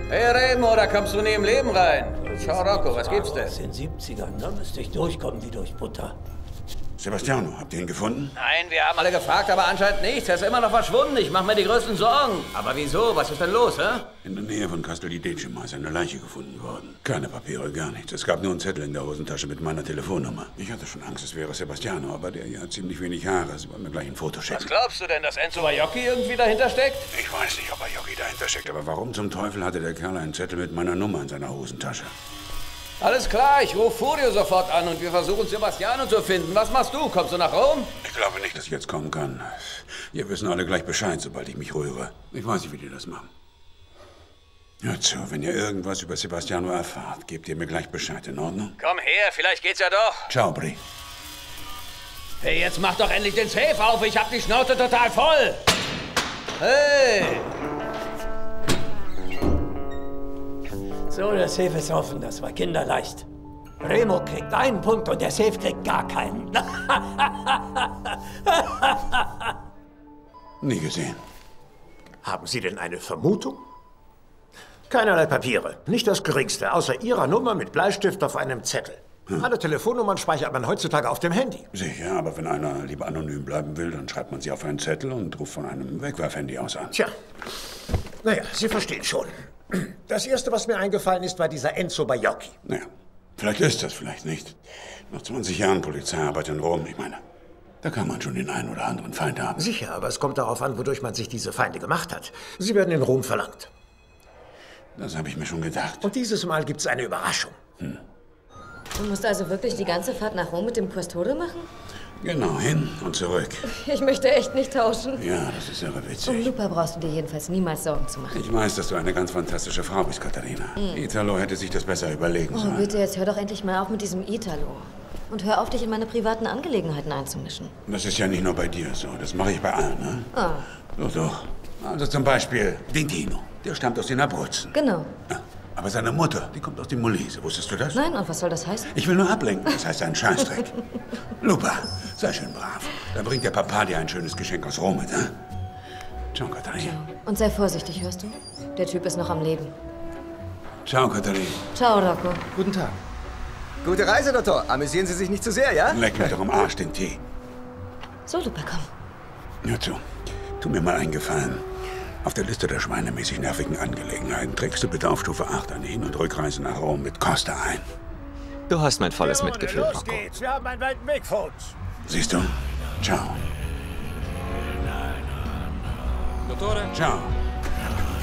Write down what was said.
Hey Remo, da kommst du nie im Leben rein. Ciao Rocco, was gibt's denn? Aus den 70ern, da müsste ich durchkommen wie durch Butter. Sebastiano, habt ihr ihn gefunden? Nein, wir haben alle gefragt, aber anscheinend nichts. Er ist immer noch verschwunden. Ich mache mir die größten Sorgen. Aber wieso? Was ist denn los, hä? In der Nähe von Castel di Decima ist eine Leiche gefunden worden. Keine Papiere, gar nichts. Es gab nur einen Zettel in der Hosentasche mit meiner Telefonnummer. Ich hatte schon Angst, es wäre Sebastiano, aber der hier hat ziemlich wenig Haare. Sie wollen mir gleich ein Foto schicken. Was glaubst du denn, dass Enzo Baiocchi irgendwie dahinter steckt? Ich weiß nicht, ob Baiocchi dahinter steckt, aber warum zum Teufel hatte der Kerl einen Zettel mit meiner Nummer in seiner Hosentasche? Alles klar, ich rufe Furio sofort an und wir versuchen Sebastiano zu finden. Was machst du? Kommst du nach Rom? Ich glaube nicht, dass ich jetzt kommen kann. Ihr wissen alle gleich Bescheid, sobald ich mich rühre. Ich weiß nicht, wie die das machen. Hört zu, wenn ihr irgendwas über Sebastiano erfahrt, gebt ihr mir gleich Bescheid, in Ordnung? Komm her, vielleicht geht's ja doch. Ciao, Bri. Hey, jetzt mach doch endlich den Safe auf. Ich hab die Schnauze total voll. Hey! So, der Safe ist offen, das war kinderleicht. Remo kriegt einen Punkt und der Safe kriegt gar keinen. Nie gesehen. Haben Sie denn eine Vermutung? Keinerlei Papiere, nicht das Geringste, außer Ihrer Nummer mit Bleistift auf einem Zettel. Alle Telefonnummern speichert man heutzutage auf dem Handy. Sicher, aber wenn einer lieber anonym bleiben will, dann schreibt man sie auf einen Zettel und ruft von einem Wegwerfhandy aus an. Tja, naja, Sie verstehen schon. Das Erste, was mir eingefallen ist, war dieser Enzo Baiocchi. Naja, vielleicht ist das, vielleicht nicht. Nach 20 Jahren Polizeiarbeit in Rom, ich meine, da kann man schon den einen oder anderen Feind haben. Sicher, aber es kommt darauf an, wodurch man sich diese Feinde gemacht hat. Sie werden in Rom verlangt. Das habe ich mir schon gedacht. Und dieses Mal gibt's eine Überraschung. Du musst also wirklich die ganze Fahrt nach Rom mit dem Questore machen? Genau, hin und zurück. Ich möchte echt nicht tauschen. Ja, das ist irre Um witzig. Lupa brauchst du dir jedenfalls niemals Sorgen zu machen. Ich weiß, dass du eine ganz fantastische Frau bist, Katharina. Italo hätte sich das besser überlegen Oh, sollen. bitte, jetzt hör doch endlich mal auf mit diesem Italo. Und hör auf, dich in meine privaten Angelegenheiten einzumischen. Das ist ja nicht nur bei dir so. Das mache ich bei allen, ne? Ah, Doch, doch. Also zum Beispiel den Tino. Der stammt aus den Abruzzen. genau. Ja, aber seine Mutter, die kommt aus dem Molise. Wusstest du das? Nein, und was soll das heißen? Ich will nur ablenken. Das heißt ein Scheißdreck. Lupa, sei schön brav. Dann bringt der Papa dir ein schönes Geschenk aus Rom mit, ne? Ciao, Katharina. Und sei vorsichtig, hörst du? Der Typ ist noch am Leben. Ciao, Katharina. Ciao, Rocco. Guten Tag. Gute Reise, Doktor. Amüsieren Sie sich nicht zu sehr, ja? Leck mir doch am Arsch den Tee. So, Lupa, komm. Hör zu. Tu mir mal einen Gefallen. Auf der Liste der schweinemäßig nervigen Angelegenheiten trägst du bitte auf Stufe 8 eine Hin- und Rückreise nach Rom mit Costa ein. Du hast mein volles Mitgefühl, Los Rocco. geht's, wir haben einen weiten Weg vor uns. Siehst du? Ciao. Ciao.